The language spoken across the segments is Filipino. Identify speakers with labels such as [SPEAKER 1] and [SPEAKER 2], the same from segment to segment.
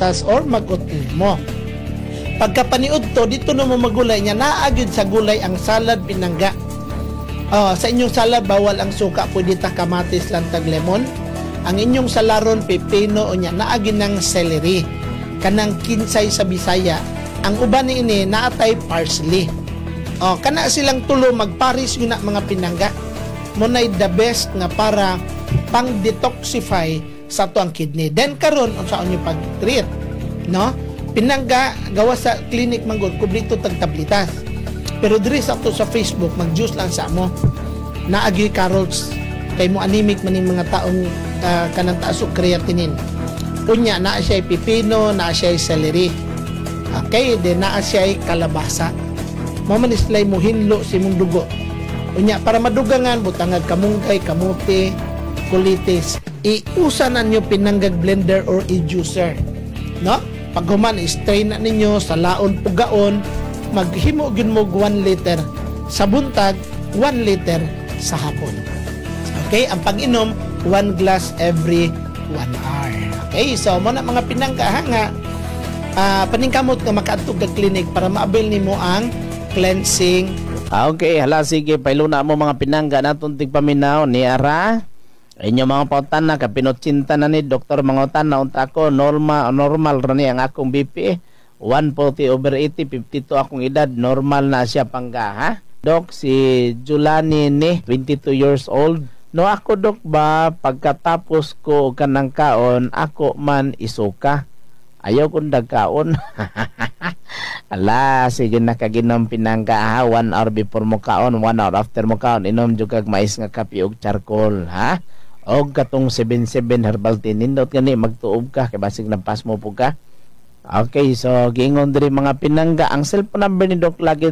[SPEAKER 1] prutas or mag-oatmeal mo. Pagka paniud to, dito na mo magulay niya, naagid sa gulay ang salad pinangga. Sa inyong salad, bawal ang suka, pwede ta kamatis lang tag lemon. Ang inyong salaron, pepino, o niya, naagid ng celery. Kanang kinsay sa Bisaya. Ang uban ni ini, naatay parsley. Kana silang tulo, magparis yun na mga pinangga. Muna'y the best nga para pang-detoxify sa to ang kidney. Then karon ang saan nyo pag-treat. No? Pinangga, gawa sa clinic manggod, kubrito tag tablitas. Pero diri sa to sa Facebook, mag-juice lang sa mo. Naagi carols, kay mo anemic man yung mga taong kanang taasok creatinine. Unya, naa siya pipino, naa siya celery. Okay, then naa siya kalabasa. Mamanislay mo hinlo si mong dugo. Unya, para madugangan, butangag kamunggay, kamuti, kulitis. Iusanan nyo pinanggag blender or i-juicer. No? Pag human, i-strain na ninyo sa laon pugaon, maghimo gyud mo 1 liter sa buntag, 1 liter sa hapon. Okay? Ang pag-inom, 1 glass every 1 hour. Okay? So, muna mga pinangga nga, paningkamot nga makaadtog kag clinic para ma-avail nimo ang cleansing.
[SPEAKER 2] Okay, hala sige, pailuna mo mga pinangga naton tigpaminaw ni Ara. Inyo mga pautan na kapinotsinta na ni Dr. Mangutan na unta ako normal rani ang akong BP 140/80, 52 akong edad, normal na siya pangga ha. Dok, si Julani ni 22 years old. No ako dok ba pagkatapos ko kanang kaon ako man isuka. Ayaw kong dagkaon. Ala, sige nakaginom pinangga ha. 1 hour before mo kaon, 1 hour after mo kaon. Inom jud kag mais nga kape og charcoal ha. Og katong 77 herbal tea. Nindot gani magtuob ka kay basig nampas mo po ka. Okay, so giingon diri mga pinangga. Ang cellphone number ni Doc lagi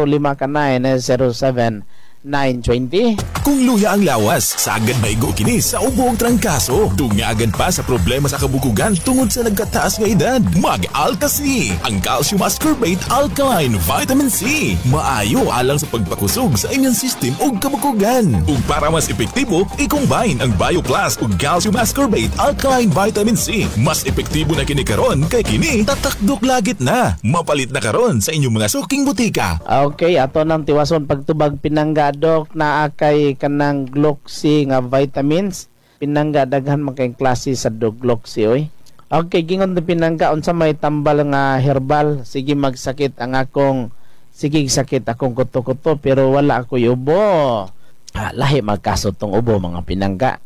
[SPEAKER 2] 05
[SPEAKER 3] Kung luya ang lawas, sagad maigo kini sa ubong trangkaso. Dungagan pa sa problema sa kabukugan tungod sa nagkataas nga edad. Mag-Alka-C, ang calcium ascorbate alkaline vitamin C. Maayo alang sa pagpakusog sa immune system ug kabukugan. Ug para mas epektibo, i-combine ang BioPlus ug calcium ascorbate alkaline vitamin C. Mas epektibo na kini karon kay kini tatakdok lagit na. Mapalit na karon sa inyong mga suking butika.
[SPEAKER 2] Okay, ato nang tiwason pagtubag pinangga Dok na kay kanang Gloxy nga vitamins. Pinangga daghan man kay klase sa Gloxy oy. Okay, gingon na pinangga unsa may tambal nga herbal. Sige magsakit ang akong sakit akong kuto-kuto pero wala ako ubo. Lahi magkaso tong ubo mga pinangga.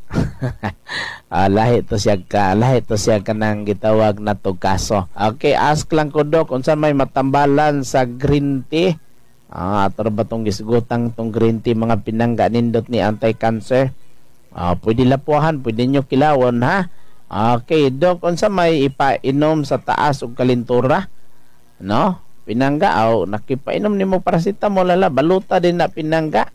[SPEAKER 2] Lahi to siya kanang gitawag na to kaso. Okay, ask lang ko Dok unsa may matambalan sa green tea. Ato ba itong gisgutang itong green tea mga pinangga nindot ni anti-cancer? Pwede lapuhan, pwede nyo kilawon ha. Okay, Dok, unsa may ipainom sa taas o kalintura? No? Pinangga, nakipainom ni mo paracetamol lala, baluta din na pinangga.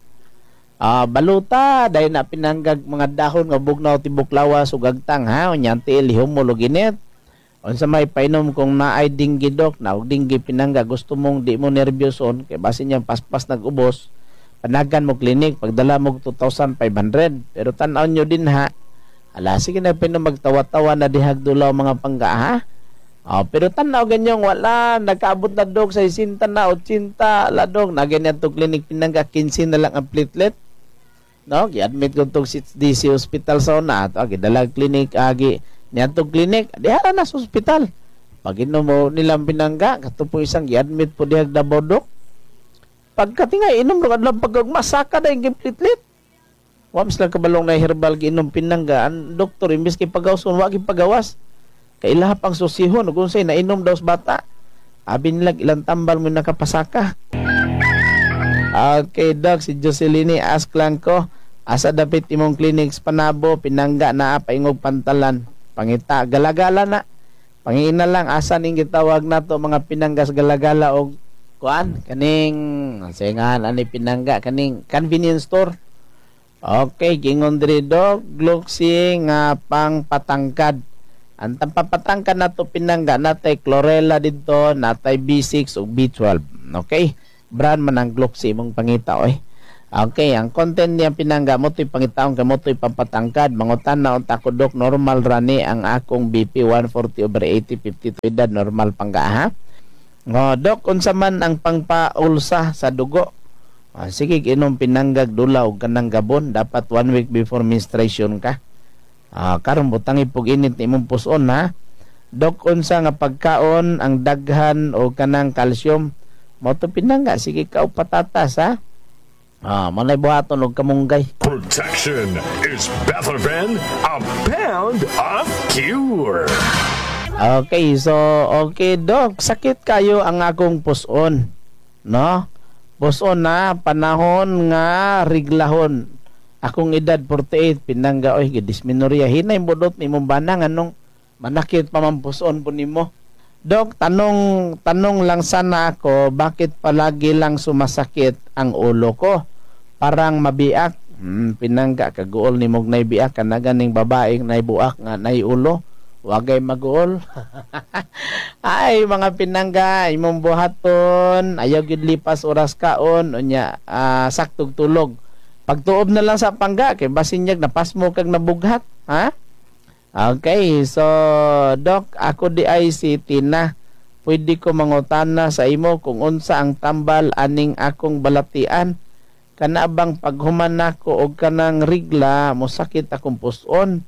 [SPEAKER 2] Baluta, dahil na pinanggag mga dahon nga bugnaw tibok lawas o gagtang ha. Unyanti, lihumuloginit. Unsa may painom kung naay dinggi Dok, na og dinggi pinangga gusto mong di mo nervyoson kay base niya paspas nagubos, panagan mo klinik pagdala mo 2,500 pero tan-aw nyo din ha. Ala sige na painom magtawa-tawa na dihag dulaw mga pangga ha. Pero tan-aw ganyong wala nagkaabot na Dok sa 60 na 80 la Dok na ganyan to klinik pinangga 15 na lang ang platelet. No, gi-admit ko tong DC hospital sa una ato gidalag klinik agi niadtong klinik, diha na sa ospital. Pag inom mo nilang pinangga, kato po isang i-admit po diha Davao Dok. Pagkatingay, inom ro adlaw pagmasaka na yung platelet. Wams lang kabalong na herbal giinom pinangga, ang doktor imbes kay pagawson wa gyud pagawas. Kay ilahap ang susihon kung say nainom daw sa bata. Abi nila ilang tambal mo nakapasaka. Okay, Doc, si Jocelyn ask lang ko, asa dapit imong clinics Panabo, pinangga na paingog pantalan. Pangita, galagala na. Pangina lang, asa ning gitawag na to mga pinanggas galagala o kuan? Kaning, singahan ani pinangga, kaning convenience store. Okay, gingon diri Dok, Gloxy nga pang patangkad. Ang tampapatangkad na to pinangga, natay chlorella dito, natay B6 o B12. Okay? Brand man ang Gloxy mong pangita, oy. Okay, ang content niya pinangga mo to'y pangitaon kay mo to'y pampatangkad. Mangutan na unta ko dok, normal rani ang akong BP 140/80, 52 edad, normal pangga ha. Dok, unsa man ang pangpaulsa sa dugo? Sige, inom pinanggag dula og kanang gabon, dapat 1 week before menstruation ka. Karon butang ipog init ni imong puson ha. Dok, unsa nga pagkaon ang daghan o kanang calcium? Mo to pinangga, sige ka og patatas ha. Manay buhaton og kamunggay.
[SPEAKER 4] Protection is better than a pound of cure.
[SPEAKER 2] Okay, so okay dok, sakit kayo ang akong puson, no? Puson na panahon nga riglahon. Akong edad 48, pinangga oy gidismenorrhea. Hinay budot nimong banang anong manakit pa man puson po nimo. Dok, tanong lang sana ako, bakit palagi lang sumasakit ang ulo ko? Parang mabiak. Pinangga kaguol ni mog nay biak kana ganing babaeng nay buak nga nay ulo. Wagay maguol. Ay mga pinangga, imong buhaton, ayaw gid lipas oras kaon unya saktog tulog. Pagtuob na lang sa pangga kay basinyag napasmo kag nabughat, ha? Okay, so Doc, ako di ay si Tina. Pwede ko mangutana sa imo kung unsa ang tambal aning akong balatian. Kana bang paghuman nako og kanang rigla, mosakit akong puson.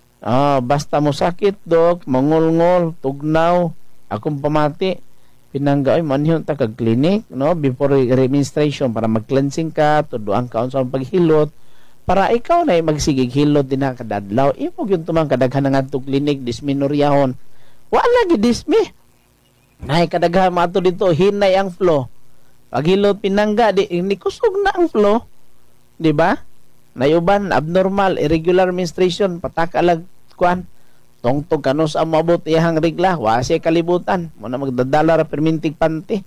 [SPEAKER 2] Basta mosakit Doc, mangulngol, tugnaw, akong pamati. Pinangga ay manhyon ta kag clinic, no, before menstruation para mag-cleansing ka, tuduan ka unsa ang paghilot. Para ikaw na magsigig hilot din na kadadlaw. Ipog yung tumang kadaghan nga itong klinik, dismenoryahon. Wala gidismi. Nay kadaghan mo ato dito, hinay ang flow. Pag hilot pinangga, di kusog na ang flow. Diba? Nayuban, abnormal, irregular menstruation, patakalag, kuan. Tongtog kanos ang mabot iyahang regla, wasi kalibutan. Muna magdadala ra permintig panty.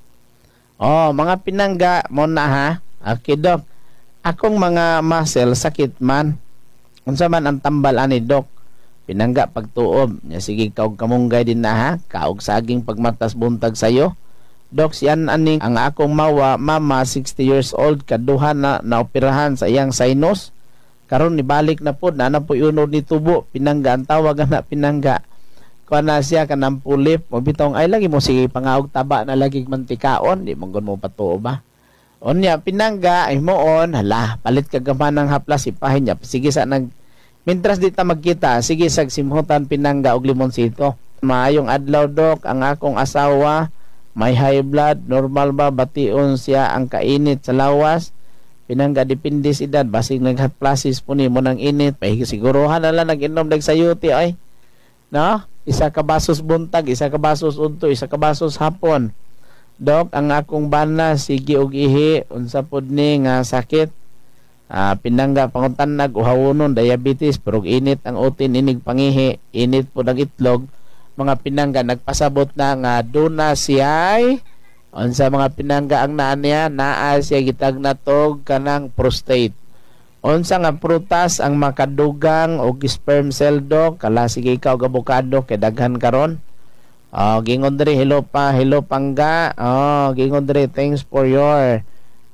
[SPEAKER 2] Mga pinangga, muna ha. Okay, Doc. Akong mga muscle sakit man. Unsa man ang tambal ani Doc? Pinangga pagtuob. Nya sige kaog kamunggay din na ha. Kaog saging pagmatas buntag sayo. Doc, siyan aning ang akong mama 60 years old kaduha na naoperahan sa iyang sinus. Karon nibalik na pod na po unod ni tubo. Pinangga ang tawag na pinangga. Kuan na siya kanang pulip. Mo bitong ay lagi mo sige pangaog taba na lagi mantikaon. Di monggon mo patuo ba? Onya pinangga ay moon, hala, palit ka gaman ng haplas, ipahin niya. Sige sa mintras di ta magkita, sige sa simhutan pinangga og limonsito. Maayong adlaw Doc, ang akong asawa, may high blood, normal ba, bation siya ang kainit sa lawas. Pinangga dipindi sa edad, basig naghatplasis po ni mo ng init, siguruhan na lang nag-inom nagsayuti ay. No? Isa ka basos buntag, isa ka basos unto, isa ka basos hapon. Doc, ang akong bana sige og ihi unsa pod ni nga sakit. Pinangga pangutanag uhawonon diabetes pero init ang utin inig pangihi, init pod ang itlog. Mga pinangga nagpasabot na nga duna siyay unsa mga pinangga ang naa niya, naa siya gitag natog kanang prostate. Unsa nga prutas ang makadugang og sperm cell Doc? Kala sige ikaw og avocado kay daghan karon. Gingon diri, hello pangga. Gingon diri, thanks for your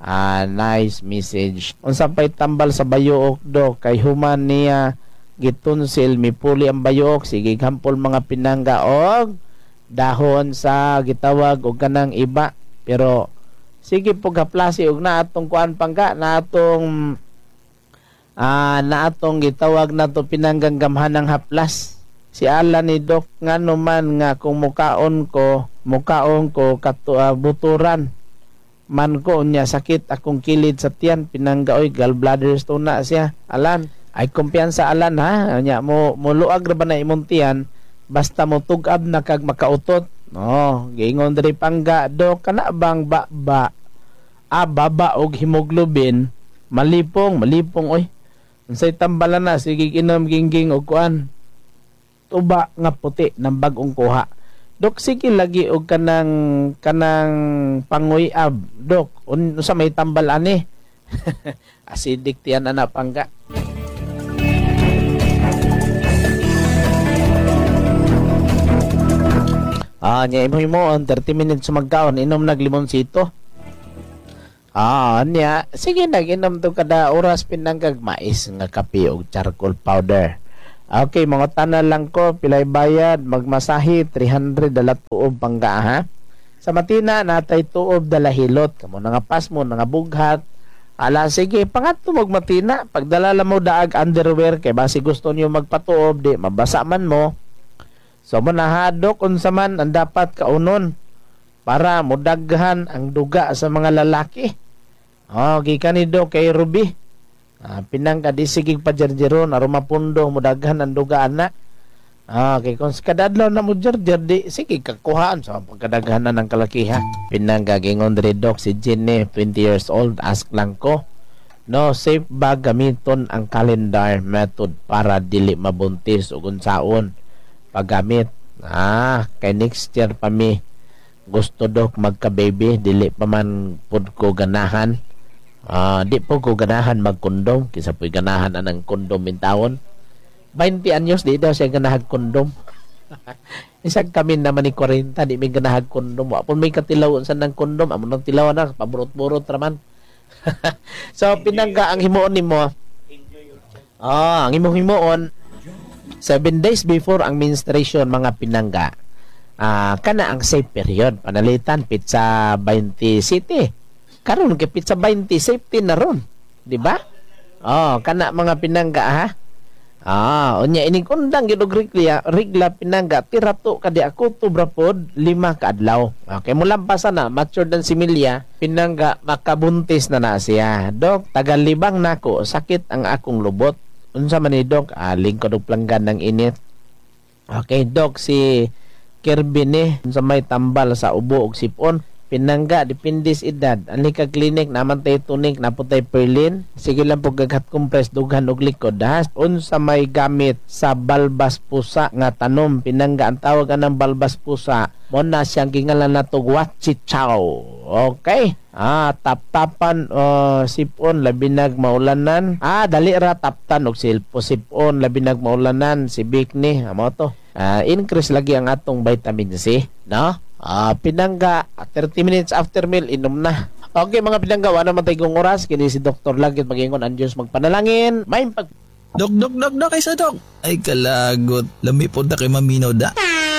[SPEAKER 2] nice message. Unsa pay tambal sa bayuok Doc? Kay human niya gitunsil, mipuli ang bayuok. Sige hampol mga pinangga og dahon sa gitawag og kanang iba. Pero sige pug haplasi og na atong kuan pangga, na atong gitawag na to pinanggang gamhanang haplas. Si ala ni Doc nga naman nga kung mukaon ko buturan man ko niya sakit akong kilid sa tiyan, pinangga oy gallbladder stone na siya. Alan ay kumpiyansa alan ha nya mo luag ra ba na imong tiyan basta mo tugab na kag makautot. Gingon diri pangga Doc, kana bang baba og hemoglobin malipong oy unsay tambalan na sige inom gingging og kuan tuba nga puti ng bagong kuha. Dok, sige lagi og kanang panguyab Dok, unsa may tambal ani? Acidic tiyan ana pangga. Nya imo 30 minutes magkaon inom nag limonsito. Niya, sige nag-inom to kada oras pinanggag mais nga kape og charcoal powder. Okay, mga tanan lang ko, pilay bayad, magmasahi, 300 dala tuob pangga ha. Sa matina, natay tuob dala hilot, kamo nga pas mo, nga bughat. Ala, sige, pangatlo magmatina, pagdala mo daag underwear, kay basi gusto niyo magpatuob, di, mabasa man mo. So, manahadok, unsa man, ang dapat kaunon, para mudaghan ang duga sa mga lalaki. Gikan ni do kay Ruby. Pinangga di sigig pajerjeron aron mapundo mudaghan ang dugaan na. Kay kung kadadlaw na mo jerjer di sige kakuhaan sa pagkadaghanan ng kalakiha. Pinangga gingon diri dok si Jenny, 20 years old, ask lang ko. No, safe ba gamiton ang calendar method para dili mabuntis ug unsaon paggamit? Kay next year pa mi gusto dok magka-baby, dili pa man pud ko ganahan. Di po ko ganahan magkondom, kisa po'y ganahan anang kondom mintawon. 20 anyos di daw siya ganahan kondom. Isang kami naman ni 40, di may ganahan kondom. Wapon may katilawon sa nang kondom, amo nang tilawan na, paburot-burot raman. So, pinangga ang himuon ni mo. Ang himuon 7 days before ang menstruation, mga pinangga. Kana ang safe period, panalitan pizza 20 city. Karon kay pizza 20 safety na ron, di ba? Kana mga pinangga ha. Unya ining undang gid og regla pinangga tirato kadi ako tubra pod 5 ka adlaw. Okay, mulampasan na matured dan si Milya, pinangga makabuntis na siya. Dok, tagalibang nako, sakit ang akong lubot. Unsa man ni dok? Lingkod og planggan ng init. Okay, dok, si Kirby ni sa may tambal sa ubo og sipon. Pinangga, dipindis edad. Ani ka klinik, naman tayo tunik, naputay perlin. Sige lang po gaghat compress, dughan og likod. Unsa may gamit sa balbas pusa nga tanom. Pinangga, ang tawag ng balbas pusa. Muna siyang gingalan na to wachichaw. Okay? Tap-tapan sipon, labinag maulanan. Dali ra taptan og sipon, labinag maulanan. Si Bikni, amo to. Increase lagi ang atong vitamin C, no? Pinangga 30 minutes after meal inom na. Okay mga pinangga, wala naman tayong oras. Kini si Dr. Lagit mag-ingon ang Diyos magpanalangin. May pag...
[SPEAKER 3] Dok, kaysa dok. Ay kalagot, lami po na kay maminaw da.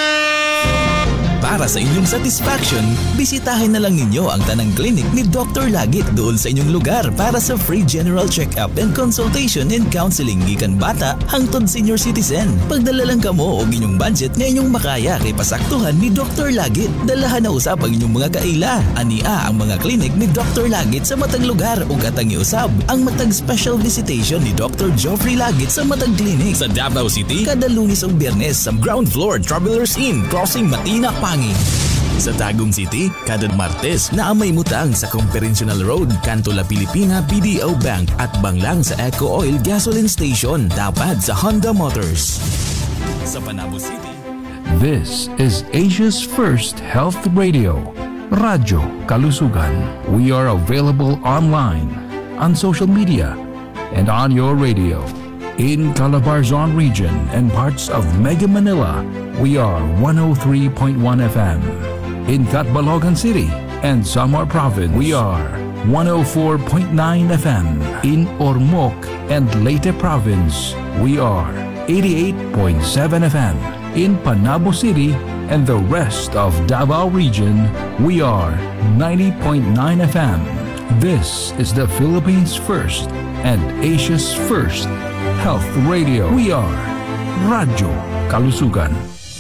[SPEAKER 3] Para sa inyong satisfaction, bisitahin na lang ninyo ang tanang clinic ni Dr. Lagit doon sa inyong lugar para sa free general check-up and consultation and counseling gikan bata hangtod senior citizen. Pagdala lang kamo og inyong budget nga inyong makaya kay pasaktuhan ni Dr. Lagit. Dalahan na usab ang inyong mga kaila. Ania ang mga clinic ni Dr. Lagit sa matag lugar ug atang iusab ang matag special visitation ni Dr. Geoffrey Lagit sa matag clinic sa Davao City kada Lunes ug Biyernes sa ground floor Travelers Inn, Crossing Matina, Pangil. Sa Tagum City, kada Martes na amay mutang sa Conferential Road, Kanto La Pilipina, BDO Bank at banglang sa Eco Oil Gasoline Station, tapad sa Honda Motors. Sa Panabo City,
[SPEAKER 5] this is Asia's first health radio, Radyo Kalusugan. We are available online, on social media, and on your radio. In Calabarzon region and parts of Mega Manila, we are 103.1 FM. In Catbalogan City and Samar Province, we are 104.9 FM. In Ormoc and Leyte Province, we are 88.7 FM. In Panabo City and the rest of Davao region, we are 90.9 FM. This is the Philippines' first and Asia's first health radio. We are Radyo Kalusugan.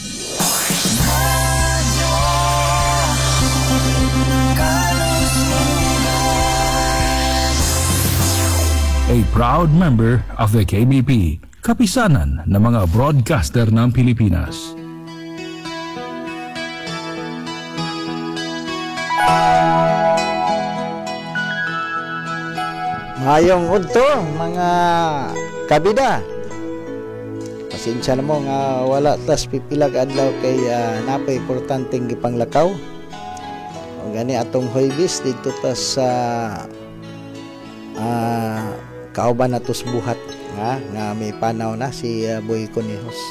[SPEAKER 5] A proud member of the KBP, kapisanan ng mga broadcaster ng Pilipinas.
[SPEAKER 6] Mayong udto mga kabida. Pasensya na mo nga wala tas pipilag adlaw kay napay importanteng gipanglakaw. O gani atong Huwebes dito tas sa kauban natos buhat nga may panaw na si Boy Conejos.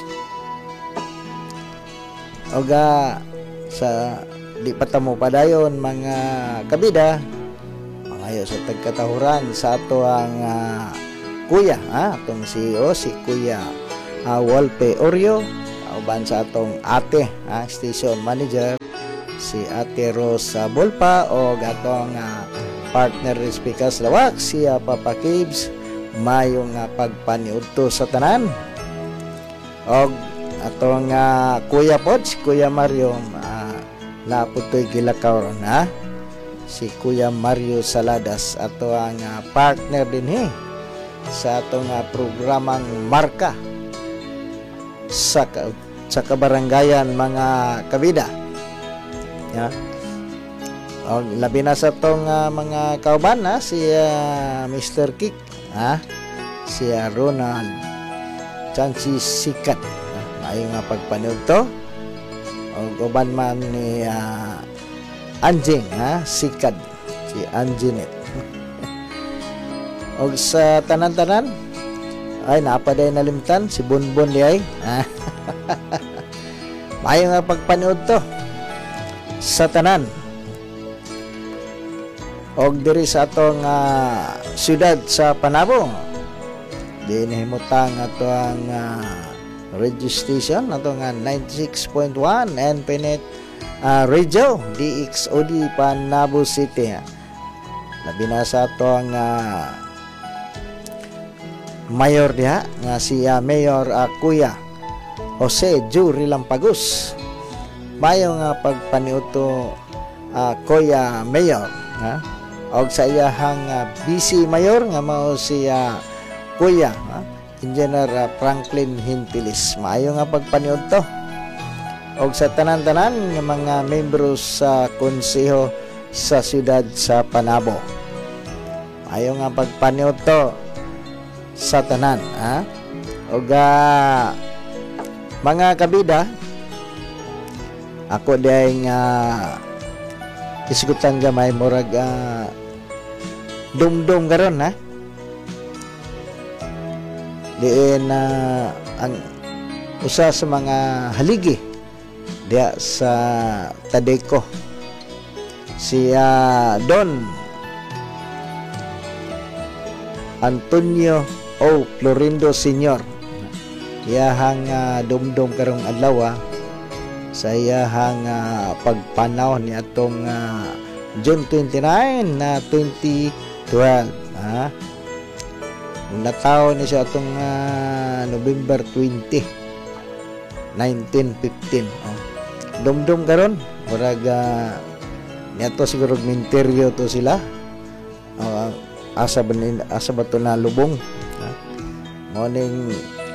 [SPEAKER 6] Oga sa di pa tamo padayon mga kabida, mga Mayo sa tagkatahuran sa ato ang kuya, atong CEO si Kuya Walpe Oreo, uban sa atong ate, station manager si Ate Rosa Bolpa, o atong partner Respikas Lawak si Papa Kibs. Mayong pagpaniudto sa tanan, og atong kuya Pods, Kuya Mario, naputoy gilakaw ron, si Kuya Mario Saladas, ato ang partner din sa atong programang Marka sa kabarangayan mga kabida. O, labi na sa tong mga kauban, si Mr. Kik, si Ronald Chansi Sikat, maayong pagpanood to. O uban man ni Anjing, Sikat, si Anjinet. O sa tanan-tanan, ay napaday nalimtan si Bunbun di ay. Maayong pagpanood to sa tanan. Og diri sa atong siyudad sa Panabo, dinhimutang ato ang radio station, ato nga 96.1 NPNet Radio DXOD Panabo City. Labi na sa ato ang mayor diha nga si Mayor Kuya Jose Juri Lampagos. Mayo nga pagpaniuto Kuya Mayor, og sa iyahang BC Mayor nga mao si Kuya Engineer Franklin Hintilis. Maayo nga pagpaniudto og sa tanan-tanan nga mga membro sa konseho sa siyudad sa Panabo. Maayo nga pagpaniudto sa tanan, og mga kabida, ako diay nga isgutan gamay murag dumdum karon, diin ang usa sa mga haligi diya sa Tadeco, si Don Antonio O. Florindo Sr. Iyahang dumdum karong adlaw sa iyahang pagpanaw ni atong June 29 na 2012. Nataw ni siya atong November 20 1915. Dumdum karon murag niato siguro minteryo to sila, asa ba to na lubong, morning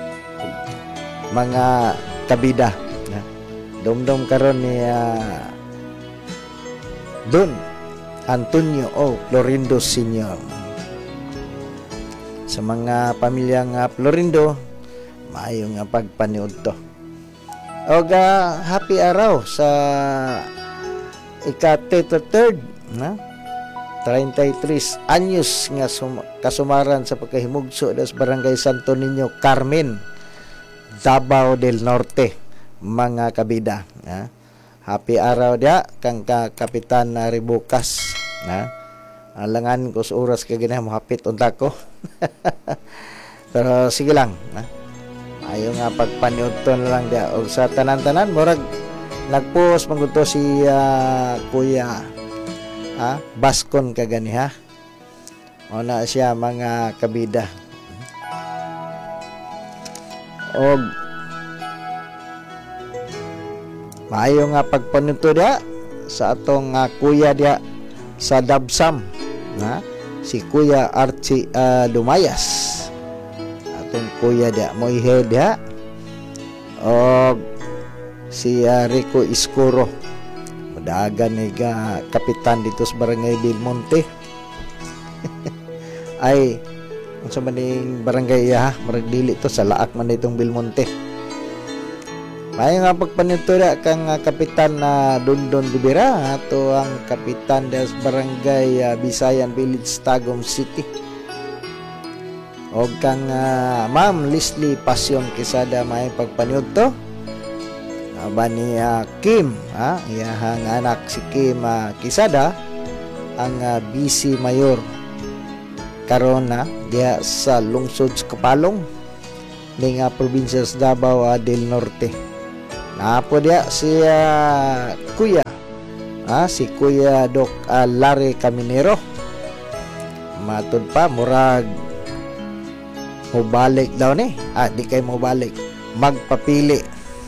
[SPEAKER 6] mga kabida. Dumdum karon ni Don Antonio O. Florindo Sr. Sa mga pamilyang Florindo, maayong pagpaniud to. Og happy araw sa ika-33 33 anyos nga kasumaran sa pagkahimugso sa Barangay Santo Niño, Carmen, Davao del Norte, mga kabida. Happy araw dia kang Kapitan Ribukas. Alangan ko sa oras kay gina mahapit unta ko. Pero sige lang, ayo nga pagpaniudto na lang dia. Og sa tanan-tanan murag nagpost manguto si Kuya Baskon kagani ona siya mga kabida. Og maayo nga pagpanunto dia sa atong kuya dia sa Dabsam, si Kuya Archie Lumayas. Atong kuya dia moihe dia, og si Rico Iscuro, mudagan ni kapitan dito sa Barangay Belmonte. Ay unsa man ning barangay murag dili to sa laak man itong Belmonte. May nga pagpanuntura kang Kapitan Dondon Dubira, ato ang kapitan des Barangay Bisayan Village, Tagum City. O kang Ma'am Leslie Pasyon Quesada, may pagpanunto. Ba ni Kim, iyahang anak si Kim Quesada, ang vice mayor karon na diha sa lungsod sa Kapalong ning probinsya sa Davao del Norte. Naapo diha si Kuya si Kuya Doc Larry Caminero. Matud pa murag mo balik daw ni. Di kay mo balik, magpapili.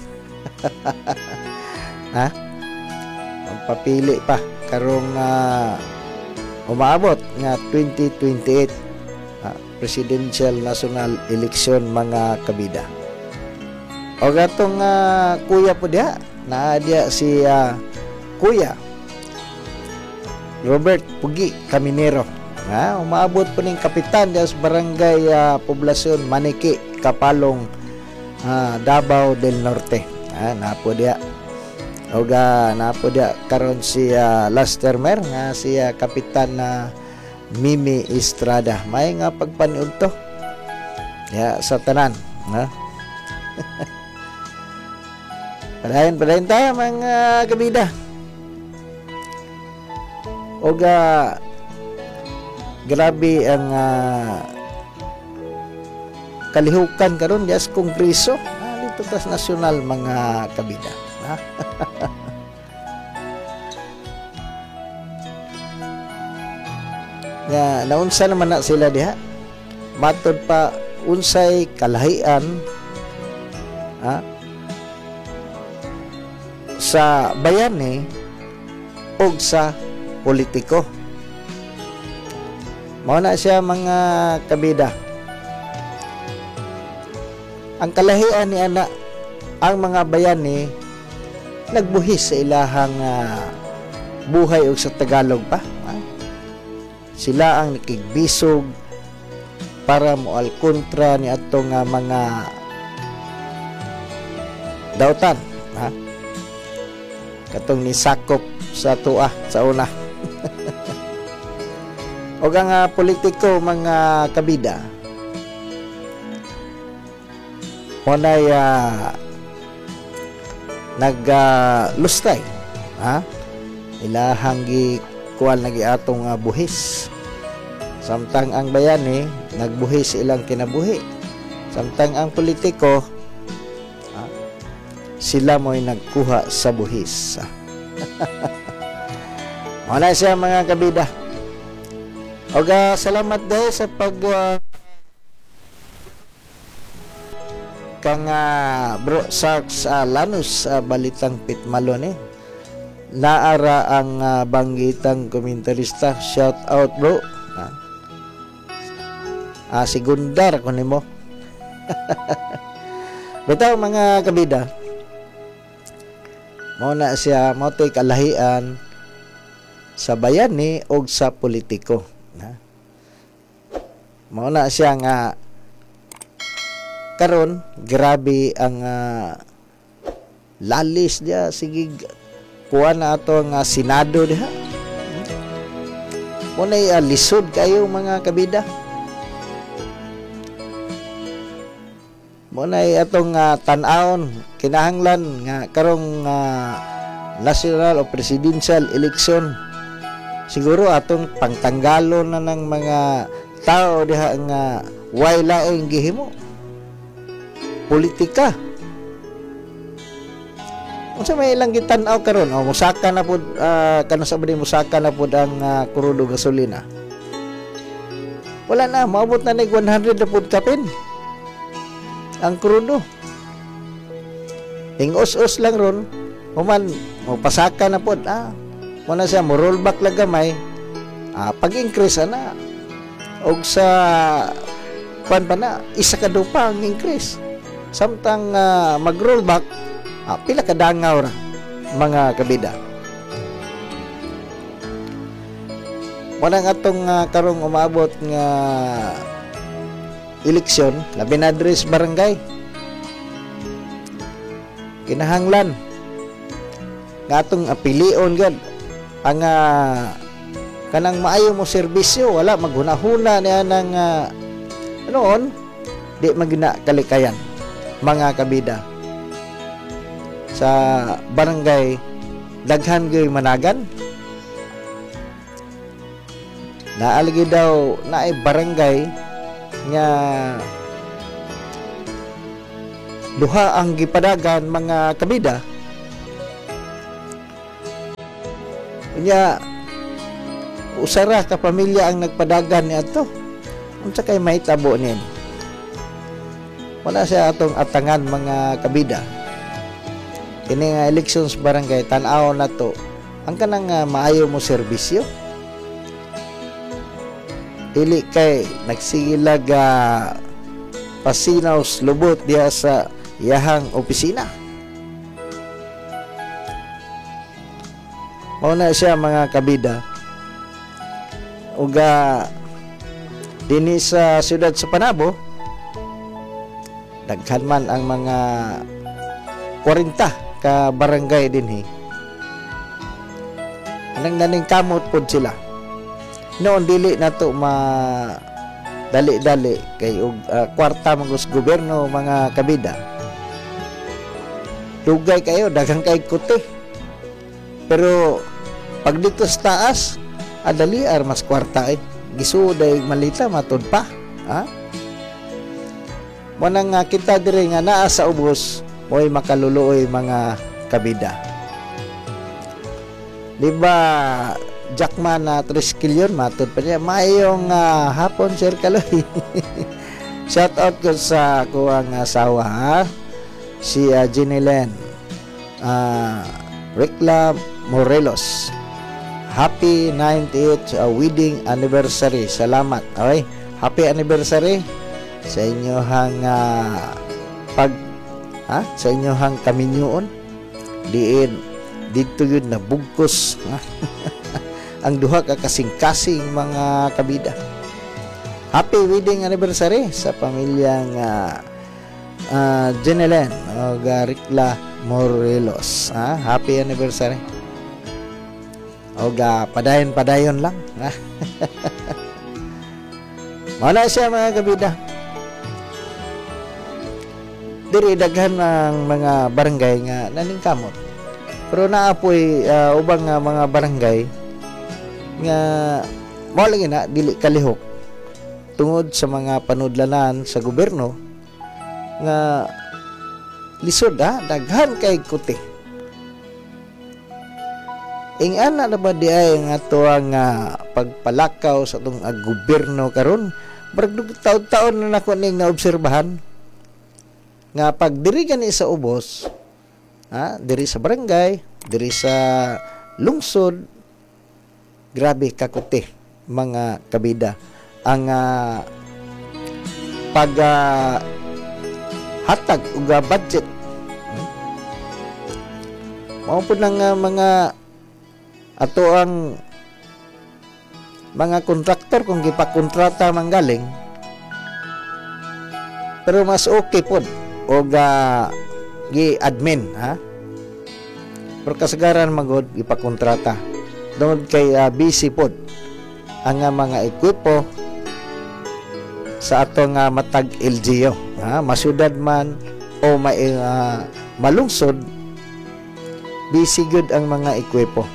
[SPEAKER 6] Magpapili pa karong umaabot nga 2028 presidential national election mga kabida. O gatong kuya po diha, naa diha si Kuya Robert Pugi Caminero. Umaabot po ning kapitan diha sa barangay poblasyon Maniki, Kapalong, Davao del Norte. Napo diha. O napo diha karon si last termer nga si kapitan Mimi Estrada. May nga pagpaniud to sa tanan. Padayon tayo mga kabida. O grabe ang kalihukan karon diya sa Kongreso dito sa nasyonal mga kabida. Nga naunsa naman na sila diha. Matod pa unsay kalahian sa bayani o sa politiko. Mao na siya mga kabida. Ang kalahian ni ana, ang mga bayani nagbuhis sa ilahang buhay o sa Tagalog pa. Sila ang nakigbisog para moal kontra ni atong mga dautan. Katong ni sakop sa tuwa sa una. O ang politiko mga kabida monay naglustay ilahang gikuan lagi atong buhis, samtang ang bayani nagbuhis ilang kinabuhi, samtang ang politiko sila mo'y nagkuha sa buhis. Monay siya mga kabida. O salamat dahil sa pag kang bro Sarks Lanus Balitang Pitmalon naara ang banggitang komentarista. Shout out bro. Sigundar ko nimo. Bitaw mga kabida, mao na siya motoy kalahian sa bayani o sa politiko. Mao na siya nga karon grabe ang lalis dia sige kuha na ato ang Senado diha. Muna lisod kayo mga kabida. Muna atong tan-aon kinahanglan nga karong national o presidential election. Siguro atong pangtanggalon na ng mga tao diha nga way laing gihimo politika. Unsa may ilang gitan-aw karon musaka na pud kana sa bali musaka na pud ang krudo gasolina. Wala na maabot na nig 100 na pud kapin ang krudo. Ingos-os lang ron human pasaka na pud muna siya mo rollback lang gamay pag-increase na og sa pan pa na isa ka pa ang increase, samtang mag-rollback pila ka dangaw ra mga kabida. Muna nga itong karong umabot nga eleksyon labi na address barangay kinahanglan nga atong apilion gad ang kanang maayo mo serbisyo, wala maghunahuna niya ng noon di magina kalikayan mga kabida sa barangay daghan gyud managan Naalagi daw na ay barangay nga duha ang gipadagan mga kabida. Unya usara ka pamilya ang nagpadagan niadto. Unsa kay mahitabo niyan? Wala siya atong atangan mga kabida. Kini nga elections barangay tan-aw na to. Ang kanang maayo mo serbisyo. Dili kay nagsigilag pasinaw lubot diha sa iyahang opisina. Mao na siya mga kabida. Uga dinhi sa siyudad sa Panabo, daghan man ang mga 40 ka barangay dinhi. Naning kamot pod sila. Noon dili nato dali-dali kay kwarta magos gobyerno mga kabida. Dugay kayo, daghang kay kuti. Pero pag dito sa taas, adaliar mas kwarta gisuday malita matud pa. Ha? Manang kita dire nga naa sa ubos, mo'y makaluluoy mga kabida. Di ba Jackman na 3 kilyon matud pa niya mayong hapon Sir Kaloy. Shout out ko sa kuwang asawa ha? Si Jinilen Ricla Morelos. Happy 98th wedding anniversary. Salamat. Okay? Happy anniversary sa inyohang sa inyohang kaminyoon. Dito yun na bugkos. Ang duha ka kasing-kasing mga kabida. Happy wedding anniversary sa pamilyang Jenelen o Ricla Morelos. Happy anniversary. O padayon lang. Mana siya mga kabida. Diri daghan ang mga barangay nga naningkamot. Pero naapoy ubang mga barangay nga mao lang na dili kalihok tungod sa mga panudlanan sa gobyerno nga lisod daghan kay kuti. Ingana na ba di ay nga tuwang pagpalakaw sa itong gobyerno karon barag taon-taon na nako ning naobserbahan nga pag diri gani sa ubos diri sa barangay, diri sa lungsod, grabe kakuti mga kabida ang pag hatag og budget. Mao po ng mga ato ang mga kontraktor kung gipakontrata manggaling, pero mas okay po og gi-admin pero kasagaran magod ipakontrata tungod kay busy pod ang mga ekwipo sa ato nga matag LGU masudad man o malungsod, busy good ang mga ekwipo.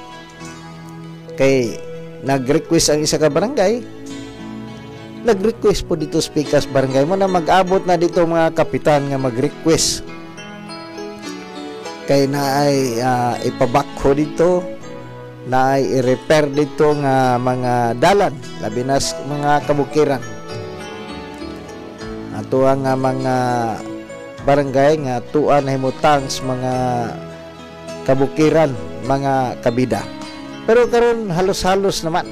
[SPEAKER 6] Kay nag-request ang isa ka barangay, nag-request po dito speakers barangay mo na mag-abot na dito mga kapitan nga mag-request kay naay ipabakho dito, naay i-repair dito nga mga dalan, labi na mga kabukiran. Ato ang mga barangay nga tuan na himutang sa mga kabukiran mga kabida. Pero karon halos-halos naman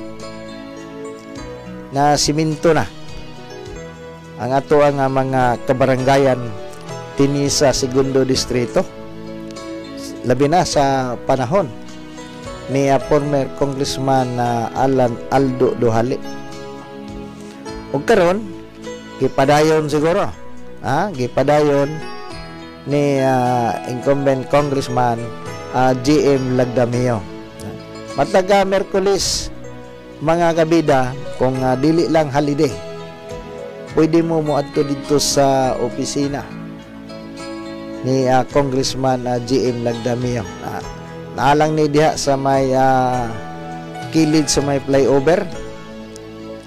[SPEAKER 6] na siminto na ang ato ang mga kabarangayan dinhi sa segundo distrito, labi na sa panahon ni former Congressman Alan Aldo Duhali. Ug karon gipadayon siguro gipadayon ni incumbent Congressman GM Lagdamio. Mataga Merkulis mga kabida, kung dili lang holiday, pwede mo moadto dito sa opisina ni Congressman GM Lagdamio. Naalang ni diha sa may kilid sa may flyover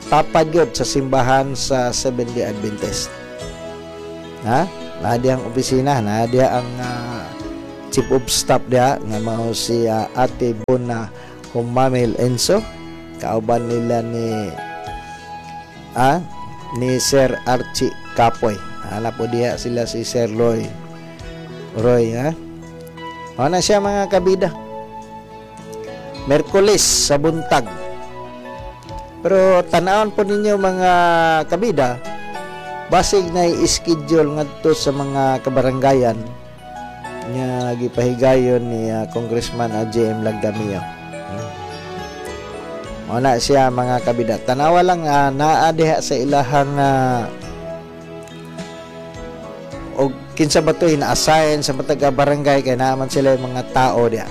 [SPEAKER 6] tapad yun sa simbahan sa Seventh-day Adventist. Ha? Nadia ang opisina, nadia ang chief of staff dia nga mao si Ate Bona Humamil Enzo, kauban nila ni Sir Archie Kapoy. Ala po diya sila si Sir Roy, ha? O na siya mga kabida. Merkulis sa buntag. Pero tanawon po ninyo mga kabida, basig na i-schedule ngadto sa mga kabarangayan nga gipahigayon ni Congressman J.M. Lagdamio. O na siya mga kabida. Tanawa lang naa diha sa ilahang o kinsa ba to ina-assign sa matag barangay kay naman sila yung mga tao diha.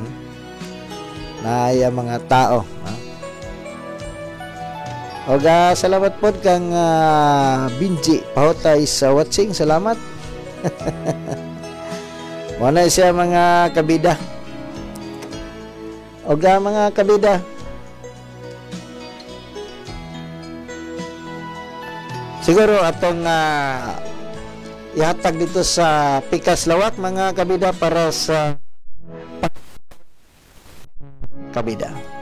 [SPEAKER 6] Naaya mga tao. Og salamat po kang Binji pahotay sa watching. Salamat. Muna siya mga kabida. Og mga kabida, siguro atong ihatag dito sa Pikas Lawak mga kabida para sa kabida.